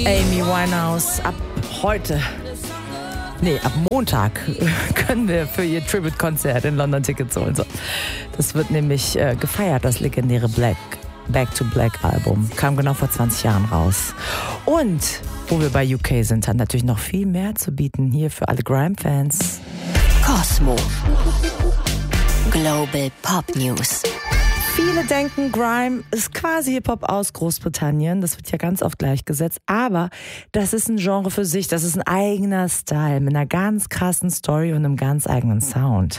Amy Winehouse ab heute. Nee, ab Montag können wir für ihr Tribute-Konzert in London Tickets holen. So. Das wird nämlich gefeiert, das legendäre Back to Black Album. Kam genau vor 20 Jahren raus. Und wo wir bei UK sind, hat natürlich noch viel mehr zu bieten hier für alle Grime-Fans. Cosmo. Global Pop News. Viele denken, Grime ist quasi Hip-Hop aus Großbritannien. Das wird ja ganz oft gleichgesetzt. Aber das ist ein Genre für sich. Das ist ein eigener Style mit einer ganz krassen Story und einem ganz eigenen Sound.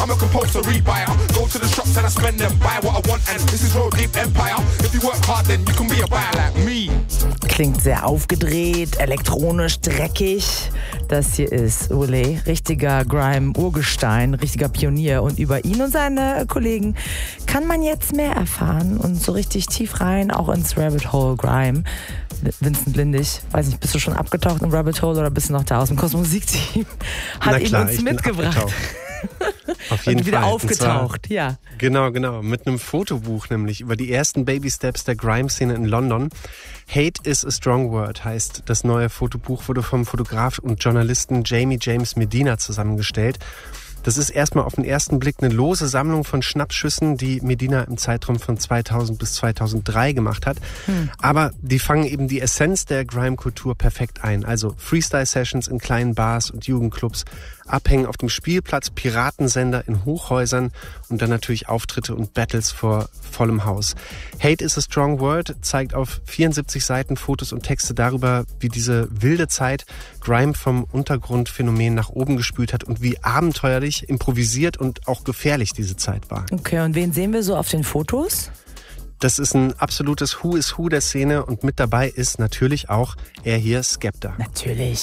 Klingt sehr aufgedreht, elektronisch, dreckig. Das hier ist Ole, richtiger Grime-Urgestein, richtiger Pionier. Und über ihn und seine Kollegen kann man jetzt mehr erfahren und so richtig tief rein, auch ins Rabbit Hole Grime. Vincent Lindig, weiß nicht, bist du schon abgetaucht im Rabbit Hole oder bist du noch da aus dem Kosmos-Musik-Team? Hat ihn uns mitgebracht. Auf jeden und wieder Fall. aufgetaucht, zwar, ja. Genau. Mit einem Fotobuch nämlich über die ersten Baby Steps der Grime-Szene in London. Hate is a Strong Word heißt das neue Fotobuch, wurde vom Fotograf und Journalisten Jamie James Medina zusammengestellt. Das ist erstmal auf den ersten Blick eine lose Sammlung von Schnappschüssen, die Medina im Zeitraum von 2000 bis 2003 gemacht hat. Aber die fangen eben die Essenz der Grime-Kultur perfekt ein. Also Freestyle-Sessions in kleinen Bars und Jugendclubs, Abhängen auf dem Spielplatz, Piratensender in Hochhäusern und dann natürlich Auftritte und Battles vor vollem Haus. Hate is a Strong Word zeigt auf 74 Seiten Fotos und Texte darüber, wie diese wilde Zeit Grime vom Untergrundphänomen nach oben gespült hat und wie abenteuerlich, improvisiert und auch gefährlich diese Zeit war. Okay, und wen sehen wir so auf den Fotos? Das ist ein absolutes Who is Who der Szene und mit dabei ist natürlich auch er hier, Skepta. Natürlich.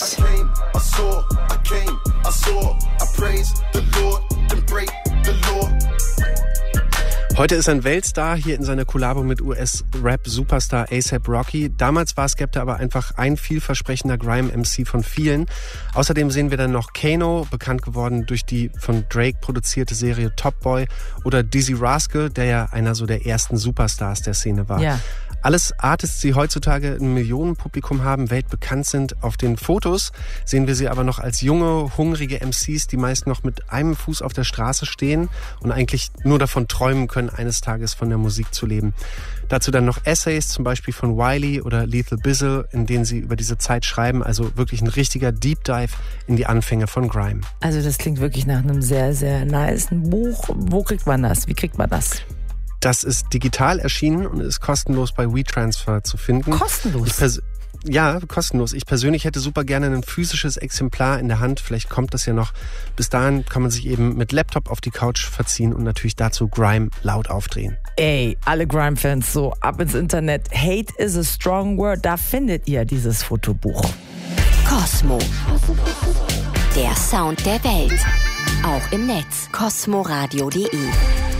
Heute ist er ein Weltstar hier in seiner Kollabo mit US-Rap-Superstar A$AP Rocky. Damals war Skepta aber einfach ein vielversprechender Grime-MC von vielen. Außerdem sehen wir dann noch Kano, bekannt geworden durch die von Drake produzierte Serie Top Boy, oder Dizzy Rascal, der ja einer so der ersten Superstars der Szene war. Ja. Alles Artists, die heutzutage ein Millionenpublikum haben, weltbekannt sind. Auf den Fotos sehen wir sie aber noch als junge, hungrige MCs, die meist noch mit einem Fuß auf der Straße stehen und eigentlich nur davon träumen können, eines Tages von der Musik zu leben. Dazu dann noch Essays, zum Beispiel von Wiley oder Lethal Bizzle, in denen sie über diese Zeit schreiben. Also wirklich ein richtiger Deep Dive in die Anfänge von Grime. Also das klingt wirklich nach einem sehr, sehr nicen Buch. Wo kriegt man das? Wie kriegt man das? Das ist digital erschienen und ist kostenlos bei WeTransfer zu finden. Kostenlos? Ja, kostenlos. Ich persönlich hätte super gerne ein physisches Exemplar in der Hand. Vielleicht kommt das ja noch. Bis dahin kann man sich eben mit Laptop auf die Couch verziehen und natürlich dazu Grime laut aufdrehen. Ey, alle Grime-Fans, so ab ins Internet. Hate is a Strong Word. Da findet ihr dieses Fotobuch. Cosmo. Der Sound der Welt. Auch im Netz. cosmoradio.de